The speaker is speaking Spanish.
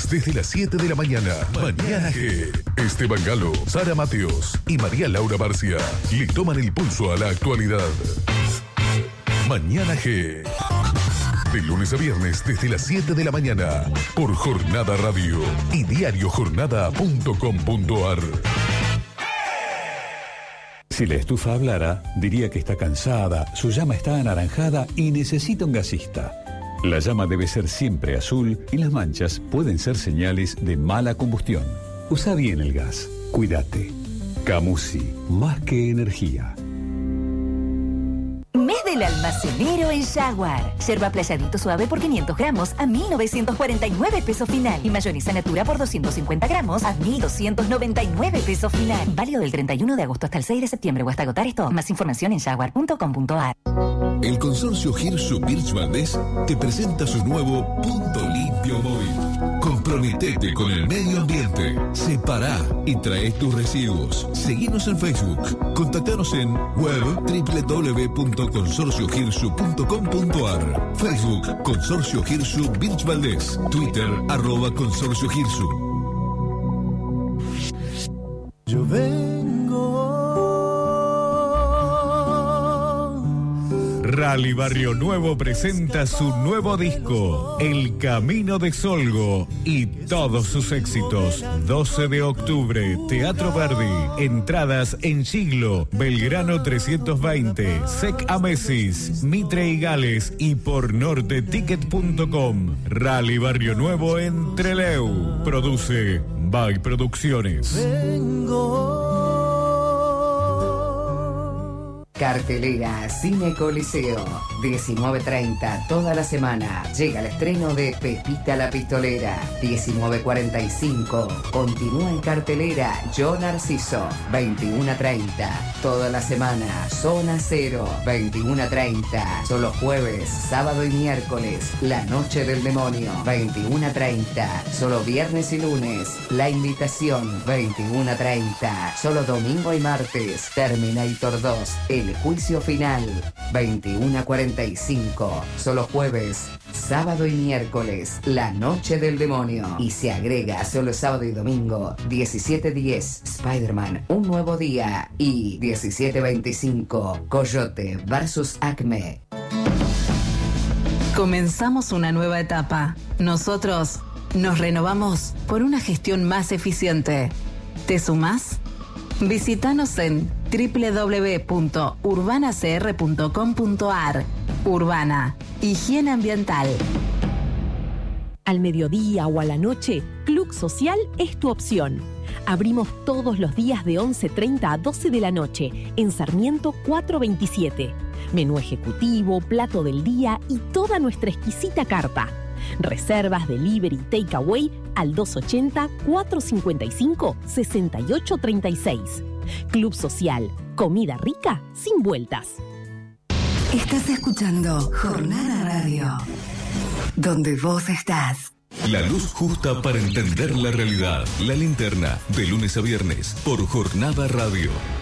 viernes desde las 7 de la mañana. Mañana G. Esteban Galo, Sara Mateos y María Laura Barcia le toman el pulso a la actualidad. Mañana G. De lunes a viernes desde las 7 de la mañana por Jornada Radio y diariojornada.com.ar. Si la estufa hablara, diría que está cansada, su llama está anaranjada y necesita un gasista. La llama debe ser siempre azul y las manchas pueden ser señales de mala combustión. Usa bien el gas. Cuídate. Camusi, más que energía. Mes del almacenero en Jaguar. Yerba playadito suave por 500 gramos a 1.949 pesos final. Y mayonesa natura por 250 gramos a 1.299 pesos final. Válido del 31 de agosto hasta el 6 de septiembre o hasta agotar esto. Más información en jaguar.com.ar. El consorcio Hirsu Birch Valdés te presenta su nuevo Punto Limpio Móvil. Comprometete con el medio ambiente. Separá y trae tus residuos. Seguinos en Facebook. Contactanos en web www.consorciohirsu.com.ar. Facebook Consorcio Hirsu Birch Valdés. Twitter @Consorcio Hirsu. Yo vengo. Rally Barrio Nuevo presenta su nuevo disco, El Camino de Solgo, y todos sus éxitos. 12 de octubre, Teatro Verdi. Entradas en Siglo, Belgrano 320, Sec Amesis, Mitre y Gales y por norteticket.com. Rally Barrio Nuevo en Trelew. Produce By Producciones. Cartelera Cine Coliseo, 19:30 toda la semana. Llega el estreno de Pepita la Pistolera, 19:45. Continúa en cartelera Yo Narciso, 21:30 toda la semana. Zona Cero, 21:30. Solo jueves, sábado y miércoles. La Noche del Demonio, 21:30. Solo viernes y lunes. La Invitación, 21:30. Solo domingo y martes. Terminator 2, El Juicio Final, 21:45. Solo jueves, sábado y miércoles. La Noche del Demonio. Y se agrega solo sábado y domingo, 17:10. Spider-Man, Un Nuevo Día. Y 17:25. Coyote vs Acme. Comenzamos una nueva etapa. Nosotros nos renovamos por una gestión más eficiente. ¿Te sumás? Visítanos en www.urbanacr.com.ar. Urbana, higiene ambiental. Al mediodía o a la noche, Club Social es tu opción. Abrimos todos los días de 11:30 a 12 de la noche en Sarmiento 427. Menú ejecutivo, plato del día y toda nuestra exquisita carta. Reservas, delivery, takeaway al 280-455-6836. Club Social, comida rica sin vueltas. Estás escuchando Jornada Radio, donde vos estás. La luz justa para entender la realidad. La Linterna, de lunes a viernes por Jornada Radio.